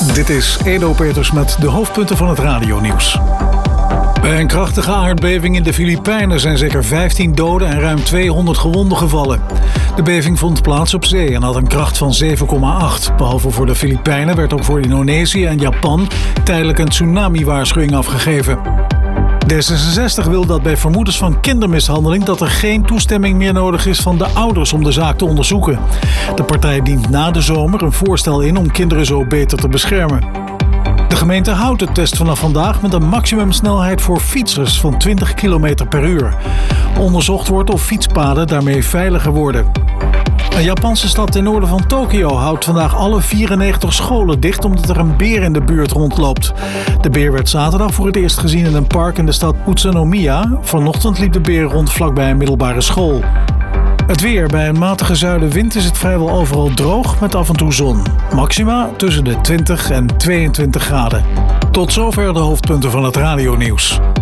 Dit is Edo Peters met de hoofdpunten van het radionieuws. Bij een krachtige aardbeving in de Filipijnen zijn zeker 15 doden en ruim 200 gewonden gevallen. De beving vond plaats op zee en had een kracht van 7,8. Behalve voor de Filipijnen werd ook voor Indonesië en Japan tijdelijk een tsunami-waarschuwing afgegeven. D66 wil dat bij vermoedens van kindermishandeling dat er geen toestemming meer nodig is van de ouders om de zaak te onderzoeken. De partij dient na de zomer een voorstel in om kinderen zo beter te beschermen. De gemeente Houten test vanaf vandaag met een maximumsnelheid voor fietsers van 20 km per uur. Onderzocht wordt of fietspaden daarmee veiliger worden. Een Japanse stad ten noorden van Tokio houdt vandaag alle 94 scholen dicht omdat er een beer in de buurt rondloopt. De beer werd zaterdag voor het eerst gezien in een park in de stad Utsunomiya. Vanochtend liep de beer rond vlakbij een middelbare school. Het weer. Bij een matige zuidenwind is het vrijwel overal droog met af en toe zon. Maxima tussen de 20 en 22 graden. Tot zover de hoofdpunten van het radionieuws.